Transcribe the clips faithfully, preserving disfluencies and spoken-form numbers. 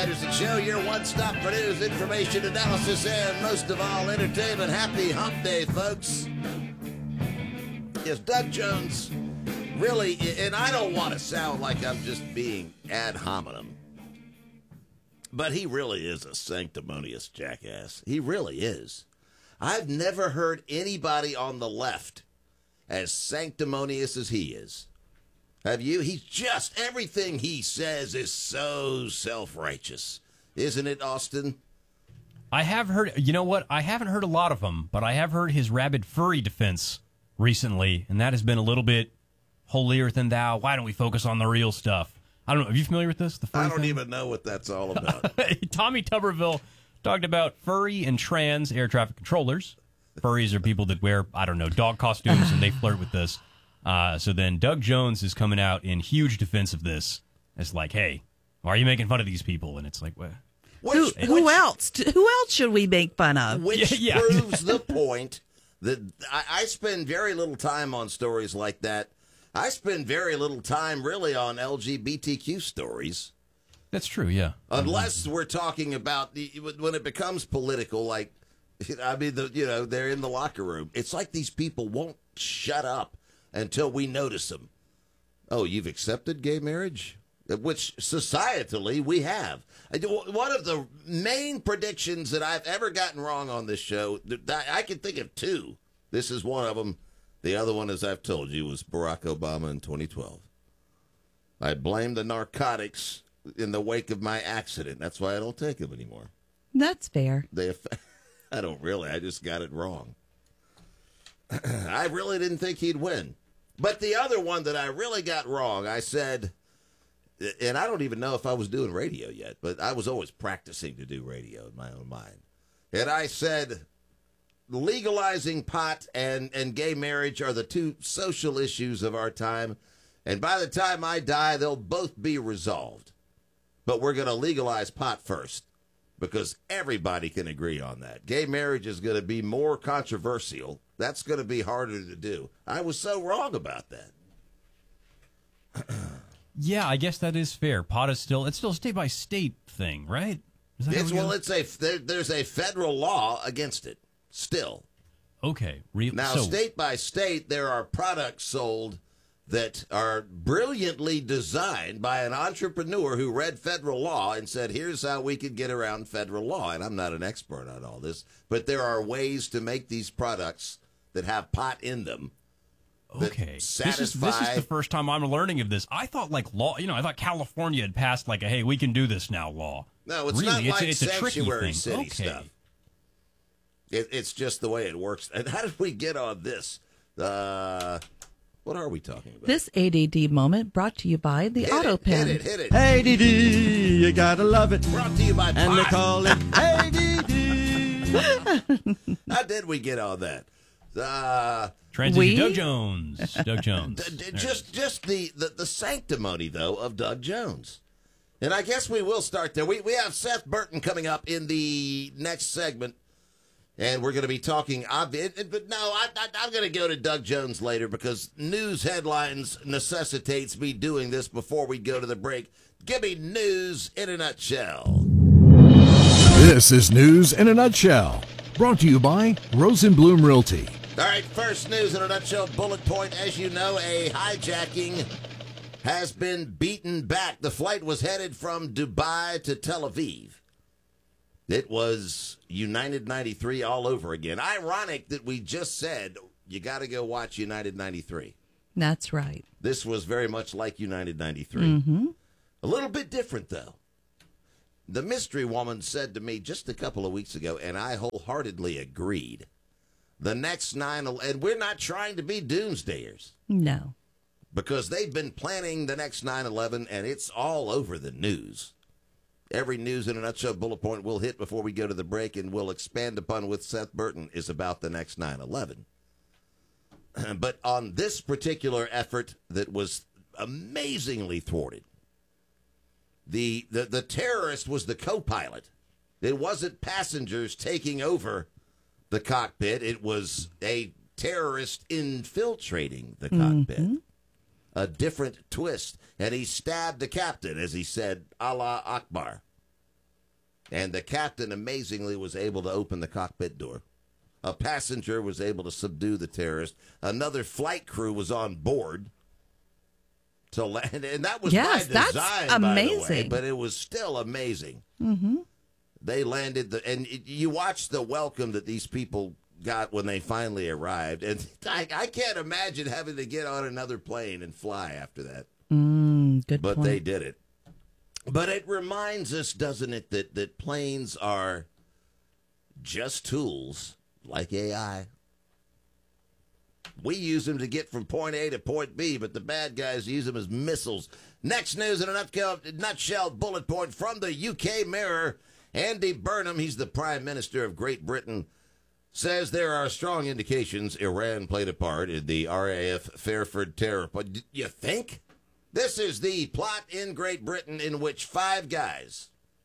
Anderson Show, your one-stop for news, information, analysis, and most of all, entertainment. Happy hump day, folks. Yes, Doug Jones really, and I don't want to sound like I'm just being ad hominem, but he really is a sanctimonious jackass. He really is. I've never heard anybody on the left as sanctimonious as he is. Have you? He's just, everything he says is so self-righteous. Isn't it, Austin? I have heard, you know what? I haven't heard a lot of them, but I have heard his rabid furry defense recently, and that has been a little bit holier than thou. Why don't we focus on the real stuff? I don't know. Are you familiar with this? The furry I don't thing? even know what that's all about. Tommy Tuberville talked about furry and trans air traffic controllers. Furries are people that wear, I don't know, dog costumes, and they flirt with this. Uh, so then Doug Jones is coming out in huge defense of this. It's like, hey, why are you making fun of these people? And it's like, well, which, who, who which, else? Who else should we make fun of? Which yeah, yeah. proves the point that I, I spend very little time on stories like that. I spend very little time really on L G B T Q stories. That's true, yeah. Unless we're talking about the, when it becomes political, like, I mean, the, you know, they're in the locker room. It's like these people won't shut up until we notice them. Oh, you've accepted gay marriage? Which societally we have. One of the main predictions that I've ever gotten wrong on this show, I can think of two. This is one of them. The other one, as I've told you, was Barack Obama in twenty twelve. I blame the narcotics in the wake of my accident. That's why I don't take them anymore. That's fair. They, I don't really. I just got it wrong. I really didn't think he'd win. But the other one that I really got wrong, I said, and I don't even know if I was doing radio yet, but I was always practicing to do radio in my own mind. And I said, legalizing pot and, and gay marriage are the two social issues of our time. And by the time I die, they'll both be resolved. But we're going to legalize pot first, because everybody can agree on that. Gay marriage is going to be more controversial. That's going to be harder to do. I was so wrong about that. Yeah, I guess that is fair. Pot is still, it's still a state-by-state thing, right? Is that It's, how we well, go? it's a, there, there's a federal law against it, still. Okay. Re- Now, so, state by state, there are products sold that are brilliantly designed by an entrepreneur who read federal law and said, here's how we could get around federal law. And I'm not an expert on all this, but there are ways to make these products that have pot in them. Okay. Satisfy. This is, this is the first time I'm learning of this. I thought, like, law, you know, I thought California had passed, like, a, hey, we can do this now law. No, it's really? not like it's, it's sanctuary a city okay. stuff. It, it's just the way it works. And how did we get on this? Uh, what are we talking about? This A D D moment brought to you by the hit Auto it, Pen. Hit it, hit it. A D D, you gotta love it. Brought to you by And they pot. call it A D D. How did we get on that? Uh, Transition We? Doug Jones. Doug Jones. d- d- There it just just the, the, the sanctimony, though, of Doug Jones. And I guess we will start there. We, we have Seth Burton coming up in the next segment, and we're going to be talking obvious. But no, I, I, I'm going to go to Doug Jones later because news headlines necessitates me doing this before we go to the break. Give me news in a nutshell. This is News in a Nutshell, brought to you by Rosenblum Realty. All right, first news in a nutshell, bullet point. As you know, a hijacking has been beaten back. The flight was headed from Dubai to Tel Aviv. It was United ninety-three all over again. Ironic that we just said you got to go watch United ninety-three. That's right. This was very much like United ninety-three. Mm-hmm. A little bit different, though. The mystery woman said to me just a couple of weeks ago, and I wholeheartedly agreed, the next nine eleven, and we're not trying to be doomsdayers. No. Because they've been planning the next nine eleven, and it's all over the news. Every news in a nutshell bullet point we'll hit before we go to the break, and we'll expand upon with Seth Burton is about the next nine eleven. But on this particular effort that was amazingly thwarted, the, the, the terrorist was the co-pilot. It wasn't passengers taking over the cockpit. It was a terrorist infiltrating the cockpit. Mm-hmm. A different twist. And he stabbed the captain as he said, Allah Akbar. And the captain amazingly was able to open the cockpit door. A passenger was able to subdue the terrorist. Another flight crew was on board to land, and that was Yes, by that's design, by the way, amazing. but it was still amazing. Mm-hmm. They landed, the, and it, you watch the welcome that these people got when they finally arrived, and I, I can't imagine having to get on another plane and fly after that. Mm, good But point. they did it. But it reminds us, doesn't it, that, that planes are just tools like A I. We use them to get from point A to point B, but the bad guys use them as missiles. Next news in a nutshell, nutshell bullet point from the U K Mirror. Andy Burnham, he's the Prime Minister of Great Britain, says there are strong indications Iran played a part in the R A F Fairford terror. But do you think? This is the plot in Great Britain in which five guys.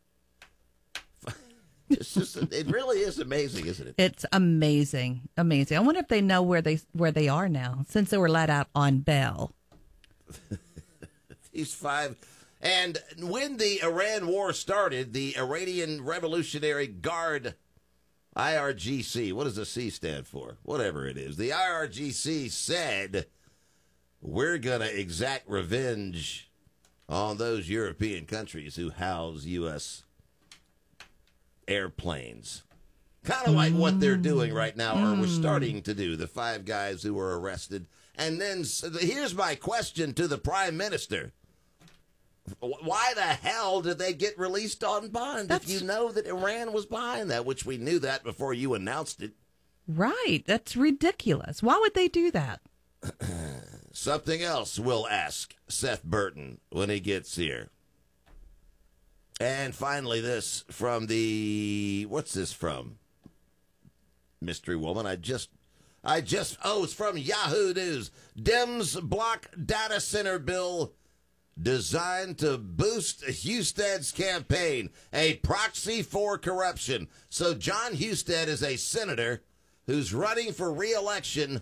It's just, it really is amazing, isn't it? It's amazing, amazing. I wonder if they know where they where they are now, since they were let out on bail. These five. And when the Iran war started, the Iranian Revolutionary Guard, I R G C, what does the C stand for? Whatever it is. The I R G C said, we're going to exact revenge on those European countries who house U S airplanes. Kind of like what they're doing right now, or we're starting to do, the five guys who were arrested. And then so here's my question to the Prime Minister. Why the hell did they get released on bond That's- if you know that Iran was behind that, which we knew that before you announced it? Right. That's ridiculous. Why would they do that? Something else we'll ask Seth Burton when he gets here. And finally, this from the, what's this from? Mystery Woman. I just, I just, oh, it's from Yahoo News. Dems block data center bill designed to boost Husted's campaign, a proxy for corruption. So John Husted is a senator who's running for re-election.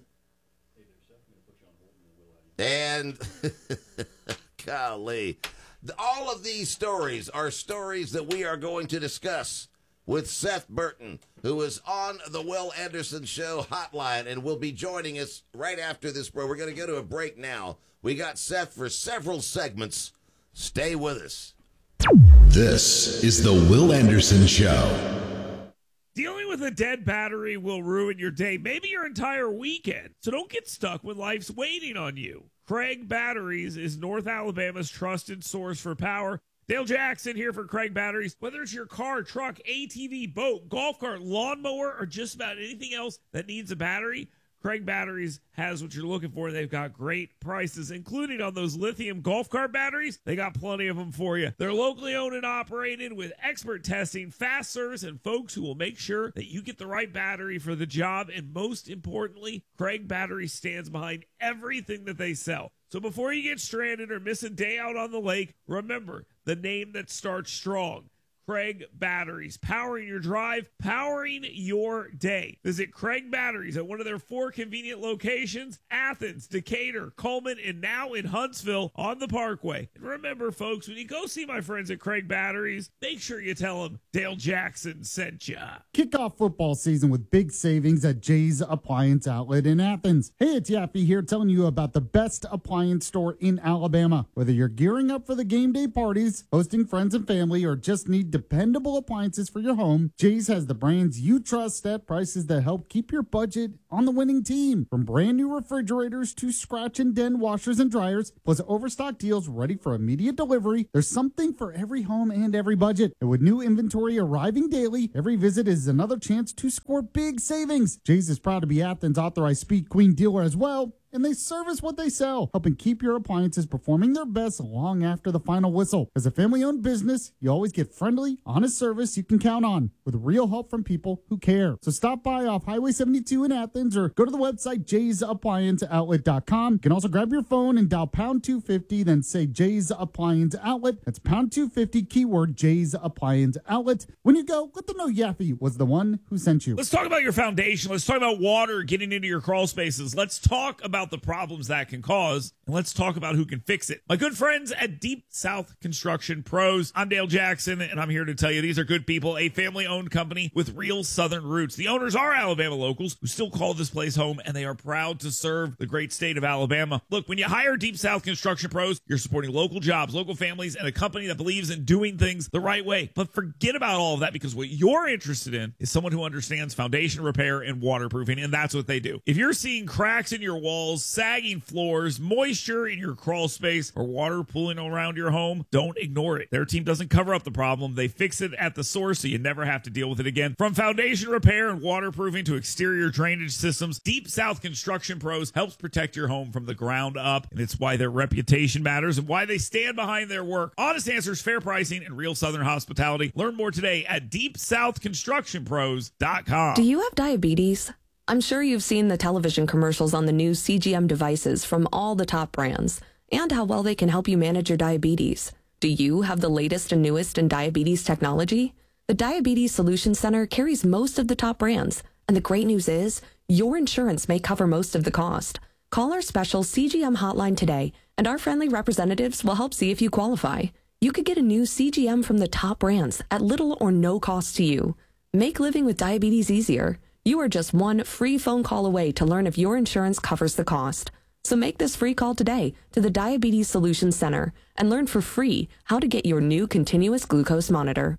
And, golly, all of these stories are stories that we are going to discuss with Seth Burton, who is on the Will Anderson Show hotline and will be joining us right after this break. We're going to go to a break now. We got Seth for several segments. Stay with us. This is the Will Anderson Show. Dealing with a dead battery will ruin your day, maybe your entire weekend. So don't get stuck when life's waiting on you. Craig Batteries is North Alabama's trusted source for power. Dale Jackson here for Craig Batteries. Whether it's your car, truck, A T V, boat, golf cart, lawnmower, or just about anything else that needs a battery, Craig Batteries has what you're looking for. They've got great prices, including on those lithium golf cart batteries. They got plenty of them for you. They're locally owned and operated with expert testing, fast service, and folks who will make sure that you get the right battery for the job. And most importantly, Craig Batteries stands behind everything that they sell. So before you get stranded or miss a day out on the lake, remember the name that starts strong. Craig Batteries, powering your drive, powering your day. Visit Craig Batteries at one of their four convenient locations, Athens, Decatur, Coleman, and now in Huntsville on the Parkway. And remember, folks, when you go see my friends at Craig Batteries, make sure you tell them Dale Jackson sent ya. Kick off football season with big savings at Jay's Appliance Outlet in Athens. Hey, it's Yappy here telling you about the best appliance store in Alabama. Whether you're gearing up for the game day parties, hosting friends and family, or just need dependable appliances for your home, Jay's has the brands you trust at prices that help keep your budget on the winning team. From brand new refrigerators to scratch and dent washers and dryers, plus overstock deals ready for immediate delivery, there's something for every home and every budget. And with new inventory arriving daily, every visit is another chance to score big savings. Jay's is proud to be Athens' authorized Speed Queen dealer as well, and they service what they sell, helping keep your appliances performing their best long after the final whistle. As a family-owned business, you always get friendly, honest service you can count on, with real help from people who care. So stop by off Highway seventy-two in Athens, or go to the website jays appliance outlet dot com. You can also grab your phone and dial pound two fifty, then say Jay's Appliance Outlet. That's pound two fifty, keyword Jay's Appliance Outlet. When you go, let them know Yaffe was the one who sent you. Let's talk about your foundation. Let's talk about water getting into your crawl spaces. Let's talk about about the problems that can cause, and let's talk about who can fix it. My good friends at Deep South Construction Pros. I'm Dale Jackson, and I'm here to tell you these are good people, a family-owned company with real Southern roots. The owners are Alabama locals who still call this place home, and they are proud to serve the great state of Alabama. Look, when you hire Deep South Construction Pros, you're supporting local jobs, local families, and a company that believes in doing things the right way. But forget about all of that, because what you're interested in is someone who understands foundation repair and waterproofing, and that's what they do. If you're seeing cracks in your walls, sagging floors, moisture in your crawl space, or water pooling around your home, don't ignore it. Their team doesn't cover up the problem. They fix it at the source so you never have to deal with it again. From foundation repair and waterproofing to exterior drainage systems, Deep South Construction Pros helps protect your home from the ground up, and it's why their reputation matters and why they stand behind their work. Honest answers, fair pricing, and real Southern hospitality. Learn more today at deep south construction pros dot com. Do you have diabetes? I'm sure you've seen the television commercials on the new C G M devices from all the top brands and how well they can help you manage your diabetes. Do you have the latest and newest in diabetes technology? The Diabetes Solution Center carries most of the top brands, and the great news is your insurance may cover most of the cost. Call our special C G M hotline today, and our friendly representatives will help see if you qualify. You could get a new C G M from the top brands at little or no cost to you. Make living with diabetes easier. You are just one free phone call away to learn if your insurance covers the cost. So make this free call today to the Diabetes Solutions Center and learn for free how to get your new continuous glucose monitor.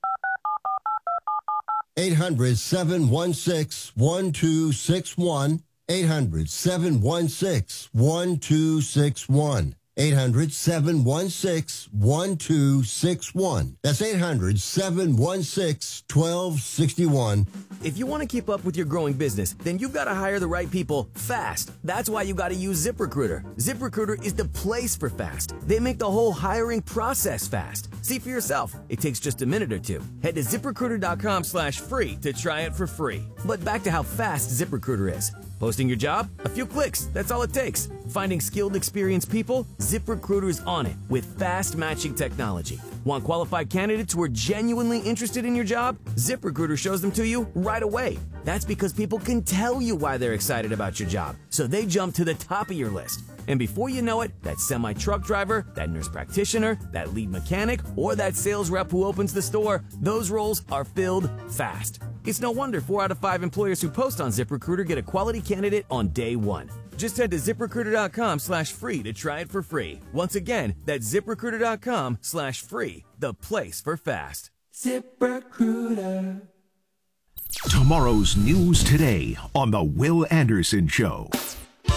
eight hundred, seven one six, one two six one. eight hundred, seven one six, one two six one. eight hundred, seven one six, one two six one. That's eight hundred, seven one six, one two six one. If you want to keep up with your growing business, then you've got to hire the right people fast. That's why you got to use ZipRecruiter. ZipRecruiter is the place for fast. They make the whole hiring process fast. See for yourself. It takes just a minute or two. Head to ZipRecruiter.com slash free to try it for free. But back to how fast ZipRecruiter is. Posting your job? A few clicks. That's all it takes. Finding skilled, experienced people? ZipRecruiter is on it with fast matching technology. Want qualified candidates who are genuinely interested in your job? ZipRecruiter shows them to you right away. That's because people can tell you why they're excited about your job, so they jump to the top of your list. And before you know it, that semi-truck driver, that nurse practitioner, that lead mechanic, or that sales rep who opens the store, those roles are filled fast. It's no wonder four out of five employers who post on ZipRecruiter get a quality candidate on day one. Just head to ZipRecruiter.com slash free to try it for free. Once again, that's ZipRecruiter.com slash free, the place for fast. ZipRecruiter. Tomorrow's news today on The Will Anderson Show.